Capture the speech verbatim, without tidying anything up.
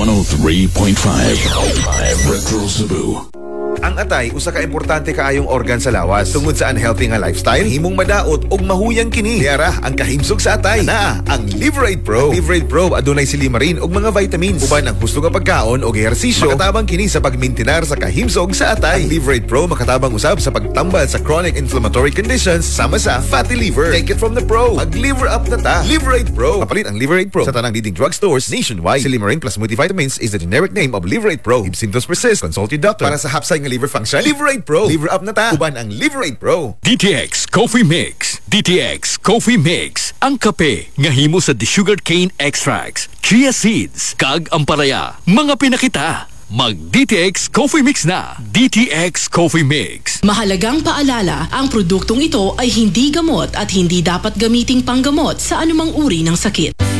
one oh three point five Retro Cebu. Ang atay usa ka importante kaayong organ sa lawas. Tungod sa unhealthy nga lifestyle, himong madaot og mahuyang kini. Diara ang kahimsog sa atay. Naa ang Liverate Pro. Ang Liverate Pro adunay silimarin og mga vitamins. Uban ang husto nga pagkaon og ehersisyo, makatabang kini sa pagmintinar sa kahimsog sa atay. Ang Liverate Pro makatabang usab sa pagtambal sa chronic inflammatory conditions sama sa fatty liver. Take it from the pro. Mag-liver up na ta. Liverate Pro. Kapalit ang Liverate Pro sa tanang leading drugstores nationwide. Silimarin plus multivitamins is the generic name of Liverate Pro. If symptoms persist, consult your doctor. Para sa hapsay nga liver function, Liverate Pro. Liver up na ta. Uban ang Liverate Pro. D T X Coffee Mix. D T X Coffee Mix. Ang kape nga himo sa desugared cane extracts, chia seeds, kag ampalaya. Mga pinakita. Mag D T X Coffee Mix na. D T X Coffee Mix. Mahalagang paalala, ang produktong ito ay hindi gamot at hindi dapat gamiting panggamot sa anumang uri ng sakit.